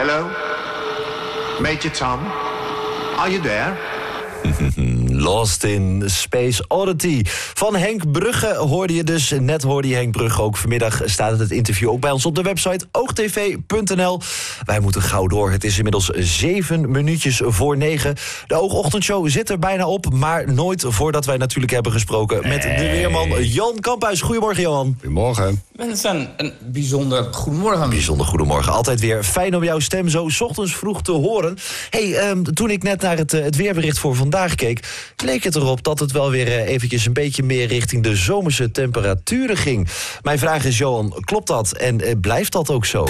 Hello? Major Tom? Are you there? Lost in Space Oddity. Van Henk Brugge hoorde je dus. Net hoorde je Henk Brugge ook. Vanmiddag staat het interview ook bij ons op de website oogtv.nl. Wij moeten gauw door. Het is inmiddels 7 minuutjes voor 9. De Oogochtendshow zit er bijna op, maar nooit voordat wij natuurlijk hebben gesproken met de weerman Johan Kamphuis. Goedemorgen, Johan. Goedemorgen. Mensen, een bijzonder goedemorgen. Bijzonder goedemorgen. Altijd weer fijn om jouw stem zo 's ochtends vroeg te horen. Toen ik net naar het weerbericht voor vandaag keek, leek het erop dat het wel weer eventjes een beetje meer richting de zomerse temperaturen ging. Mijn vraag is, Johan, klopt dat en blijft dat ook zo?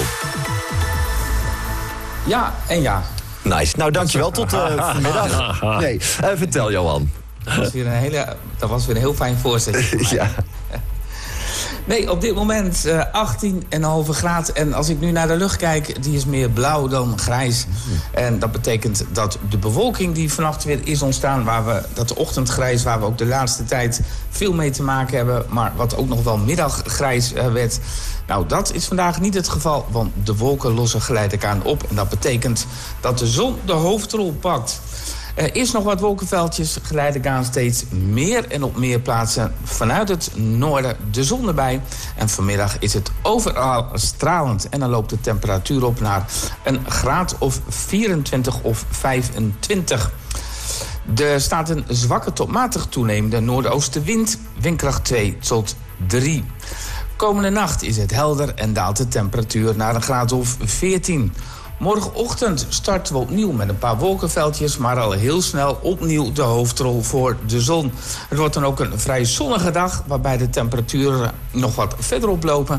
Ja en ja. Nice. Nou, dankjewel. Tot vanmiddag. Nee, vertel, Johan. Dat was weer een heel fijn voorzetje voor mij. Ja. Nee, op dit moment 18,5 graden. En als ik nu naar de lucht kijk, die is meer blauw dan grijs. En dat betekent dat de bewolking die vannacht weer is ontstaan, dat de ochtendgrijs, waar we ook de laatste tijd veel mee te maken hebben, maar wat ook nog wel middaggrijs werd. Nou, dat is vandaag niet het geval, want de wolken lossen geleidelijk aan op. En dat betekent dat de zon de hoofdrol pakt. Er is nog wat wolkenveldjes, geleidelijk aan steeds meer en op meer plaatsen vanuit het noorden de zon erbij. En vanmiddag is het overal stralend en dan loopt de temperatuur op naar een graad of 24 of 25. Er staat een zwakke tot matig toenemende noordoostenwind, windkracht 2 tot 3. Komende nacht is het helder en daalt de temperatuur naar een graad of 14. Morgenochtend starten we opnieuw met een paar wolkenveldjes, maar al heel snel opnieuw de hoofdrol voor de zon. Het wordt dan ook een vrij zonnige dag, waarbij de temperaturen nog wat verder oplopen.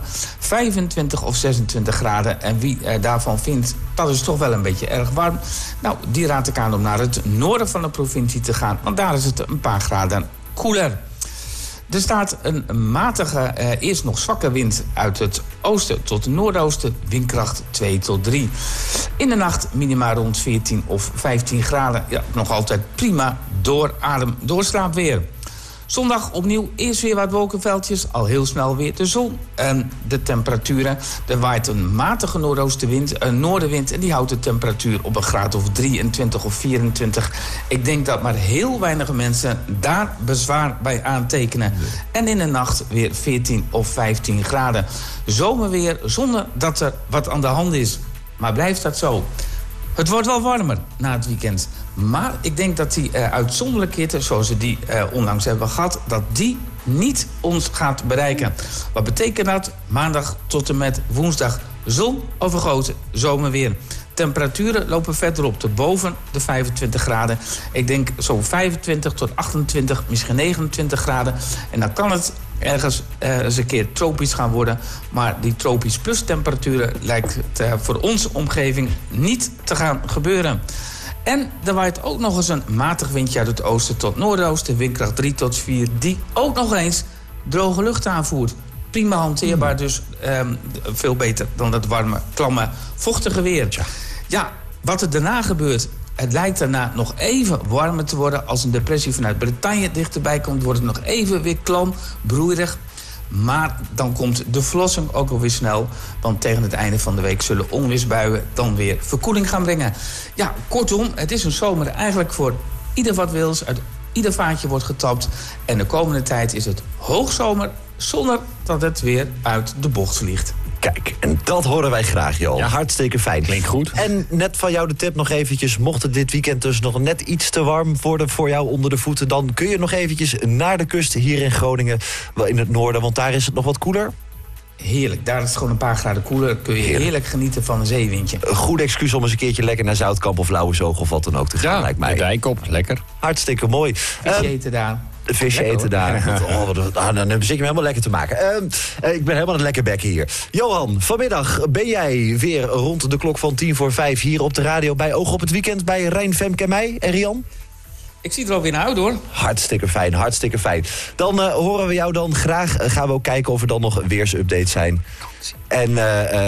25 of 26 graden. En wie daarvan vindt, dat is toch wel een beetje erg warm. Nou, die raad ik aan om naar het noorden van de provincie te gaan, want daar is het een paar graden koeler. Er staat een matige, eerst nog zwakke wind uit het oosten tot het noordoosten, windkracht 2 tot 3. In de nacht minima rond 14 of 15 graden. Ja, nog altijd prima doorslaapweer. Zondag opnieuw eerst weer wat wolkenveldjes, al heel snel weer de zon en de temperaturen. Er waait een matige noordoostenwind, een noordenwind, en die houdt de temperatuur op een graad of 23 of 24. Ik denk dat maar heel weinig mensen daar bezwaar bij aantekenen. En in de nacht weer 14 of 15 graden. Zomerweer zonder dat er wat aan de hand is. Maar blijft dat zo? Het wordt wel warmer na het weekend. Maar ik denk dat die uitzonderlijke hitte, zoals we die onlangs hebben gehad, dat die niet ons gaat bereiken. Wat betekent dat? Maandag tot en met woensdag zon overgoten, zomerweer. Temperaturen lopen verder op tot boven de 25 graden. Ik denk zo'n 25 tot 28, misschien 29 graden. En dan kan het ergens eens een keer tropisch gaan worden. Maar die tropisch plus temperaturen lijkt voor onze omgeving niet te gaan gebeuren. En er waait ook nog eens een matig windje uit het oosten tot noordoosten, windkracht 3 tot 4, die ook nog eens droge lucht aanvoert. Prima hanteerbaar, dus veel beter dan dat warme, klamme, vochtige weer. Ja, wat er daarna gebeurt, het lijkt daarna nog even warmer te worden. Als een depressie vanuit Bretagne dichterbij komt, wordt het nog even weer klam, broeierig. Maar dan komt de verlossing ook alweer snel. Want tegen het einde van de week zullen onweersbuien dan weer verkoeling gaan brengen. Ja, kortom, het is een zomer eigenlijk voor ieder wat wils. Uit ieder vaatje wordt getapt. En de komende tijd is het hoogzomer zonder dat het weer uit de bocht vliegt. Kijk, en dat horen wij graag, Johan. Ja, hartstikke fijn. Klinkt goed. En net van jou de tip nog eventjes, mocht het dit weekend dus nog net iets te warm worden voor jou onder de voeten, dan kun je nog eventjes naar de kust hier in Groningen, in het noorden, want daar is het nog wat koeler. Heerlijk, daar is het gewoon een paar graden koeler. Kun je heerlijk genieten van een zeewindje. Een goed excuus om eens een keertje lekker naar Zoutkamp of Lauwersoog of wat dan ook te gaan, lijkt mij. De dijk op, lekker. Hartstikke mooi. Visje eten daar. Visje lekker, eten daar. Dan zit je me helemaal lekker te maken. Ik ben helemaal aan het lekker bekken hier. Johan, vanmiddag ben jij weer rond de klok van 4:10 hier op de radio bij Oog op het Weekend bij Rijn, Femke en mij. En Rian? Ik zie er alweer naar uit, hoor. Hartstikke fijn, hartstikke fijn. Dan horen we jou dan graag. Gaan we ook kijken of er dan nog weersupdates zijn. En